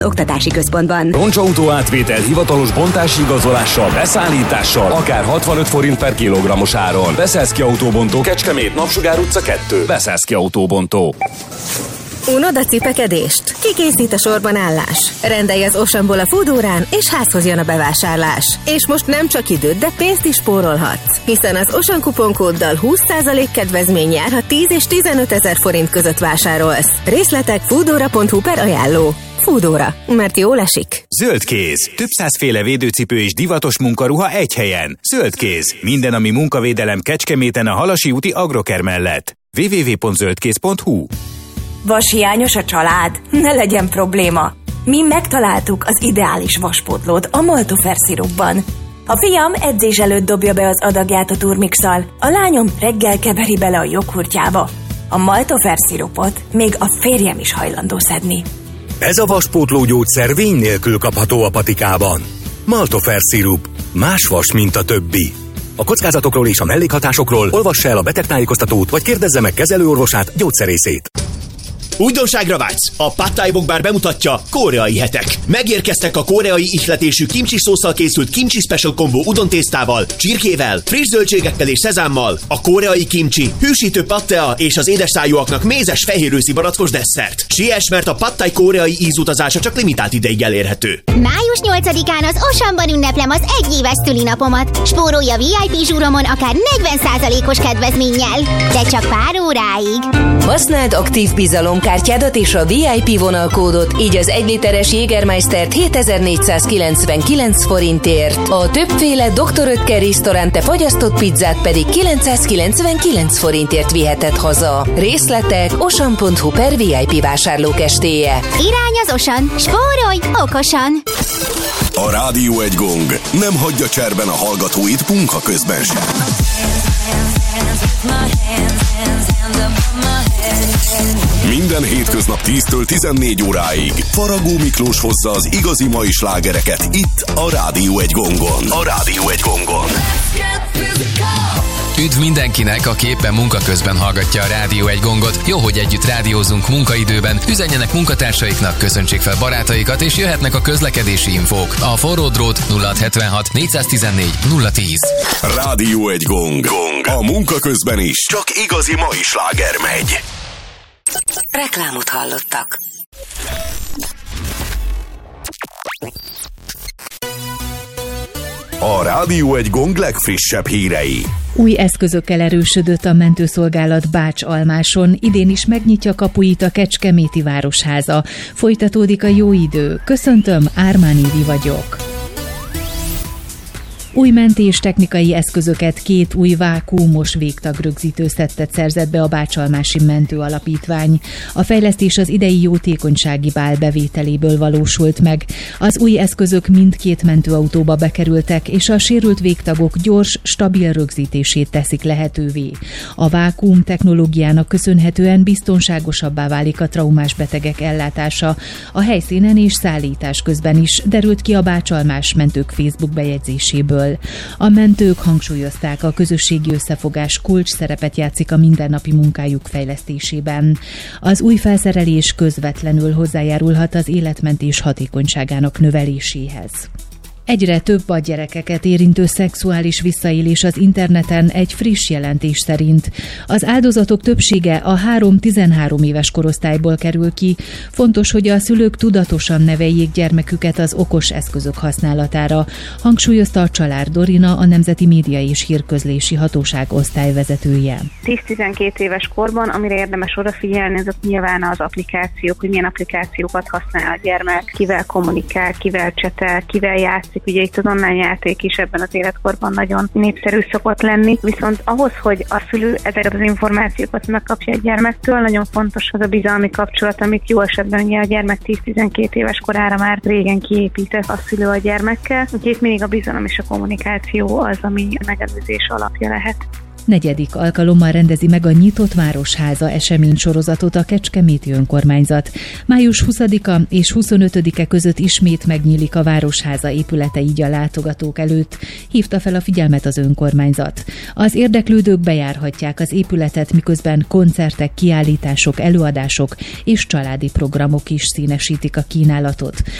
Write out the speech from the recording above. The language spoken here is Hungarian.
Oktatási központban. Roncsautó átvétel hivatalos bontási igazolással, beszállítással, akár 65 forint per kilogrammos áron. Beszélszki Autóbontó, Kecskemét, Napsugár utca 2. Beszélszki Autóbontó. Unod a cipekedést? Kikészít a sorban állás? Rendelj az Oceanból a Foodórán, és házhoz jön a bevásárlás. És most nem csak időt, de pénzt is spórolhatsz. Hiszen az Ocean kuponkóddal 20% kedvezmény jár, ha 10 és 15 ezer forint között vásárolsz. Részletek foodora.hu/ajánló. Foodóra, mert jól esik. Zöldkéz. Több százféle védőcipő és divatos munkaruha egy helyen. Zöldkéz. Minden, ami munkavédelem Kecskeméten a Halasi úti Agroker mellett. www.zöldkéz.hu. Vashiányos a család? Ne legyen probléma. Mi megtaláltuk az ideális vaspótlót a Maltofer szirupban. A fiam edzés előtt dobja be az adagját a turmixal, a lányom reggel keveri bele a joghurtjába. A Maltofer szirupot még a férjem is hajlandó szedni. Ez a vaspótló gyógyszer vény nélkül kapható a patikában. Maltofer szirup. Más vas, mint a többi. A kockázatokról és a mellékhatásokról olvassa el a betegtájékoztatót, vagy kérdezze meg kezelőorvosát, gyógyszerészét. Újdonságra vágysz? A Pad Thai Bokbar bemutatja Koreai hetek. Megérkeztek a koreai ihletésű kimchi szósszal készült kimchi special combo udontésztával, csirkével, friss zöldségekkel és szezámmal, a koreai kimchi, hűsítő pattea és az édesszájúaknak mézes fehérőszi barackos desszert. Siess, mert a Pad Thai koreai ízutazása csak limitált ideig elérhető. Május 8-án az Oceanban ünneplem az egyéves szülinapomat. Spórolj a VIP zsúromon akár 40%-os kedvezménnyel, de csak pár óráig. Használd aktív bizalomkártyádat és a VIP vonalkódot, így az 1 literes Jägermeistert 7499 forintért. A többféle Dr. Oetker Restaurante fagyasztott pizzát pedig 999 forintért viheted haza. Részletek ocean.hu/VIP vásárlókestéje. Irány az Ocean, spórolj okosan! A Rádió egy gong nem hagyja cserben a hallgatóit munka közben sem. Minden hétköznap 10-től 14 óráig Faragó Miklós hozza az igazi mai slágereket itt a Rádió egy gongon. A Rádió egy gongon. Üdv mindenkinek, aki éppen munka közben hallgatja a Rádió egy gongot. Jó, hogy együtt rádiózunk munkaidőben. Üzenjenek munkatársaiknak, köszöntsék fel barátaikat, és jöhetnek a közlekedési infók. A forró drót 0676 414 010. Rádió egy gong. A munka közben is csak igazi mai sláger megy. Reklámot hallottak. A Rádió egy gong legfrissebb hírei. Új eszközökkel erősödött a mentőszolgálat Bács-Almáson, idén is megnyitja kapuit a Kecskeméti Városháza. Folytatódik a jó idő. Köszöntöm, Ármán Évi vagyok. Új mentéstechnikai eszközöket, 2 új vákuumos végtagrögzítő szettet szerzett be a Bács-Almási Mentő Alapítvány. A fejlesztés az idei jótékonysági bál bevételéből valósult meg. Az új eszközök mindkét mentőautóba bekerültek, és a sérült végtagok gyors, stabil rögzítését teszik lehetővé. A vákuum technológiának köszönhetően biztonságosabbá válik a traumás betegek ellátása. A helyszínen és szállítás közben is, derült ki a Bács-Almás mentők Facebook bejegyzéséből. A mentők hangsúlyozták, a közösségi összefogás kulcs szerepet játszik a mindennapi munkájuk fejlesztésében. Az új felszerelés közvetlenül hozzájárulhat az életmentés hatékonyságának növeléséhez. Egyre több a gyerekeket érintő szexuális visszaélés az interneten egy friss jelentés szerint. Az áldozatok többsége a 3-13 éves korosztályból kerül ki. Fontos, hogy a szülők tudatosan neveljék gyermeküket az okos eszközök használatára, hangsúlyozta a Csalár Dorina, a Nemzeti Média és Hírközlési Hatóság osztályvezetője. 10-12 éves korban, amire érdemes odafigyelni, azok nyilván az applikációk, hogy milyen applikációkat használ a gyermek, kivel kommunikál, kivel csetel, kivel játszik. Ugye itt az online játék is ebben az életkorban nagyon népszerű szokott lenni, viszont ahhoz, hogy a szülő ezeket az információkat megkapja a gyermektől, nagyon fontos az a bizalmi kapcsolat, amit jó esetben ugye a gyermek 10-12 éves korára már régen kiépített a szülő a gyermekkel. Úgyhogy itt mindig a bizalom és a kommunikáció az, ami a megelőzés alapja lehet. 4. alkalommal rendezi meg a Nyitott Városháza eseménysorozatot a Kecskeméti önkormányzat. Május 20-a és 25-e között ismét megnyílik a Városháza épülete, így a látogatók előtt, hívta fel a figyelmet az önkormányzat. Az érdeklődők bejárhatják az épületet, miközben koncertek, kiállítások, előadások és családi programok is színesítik a kínálatot.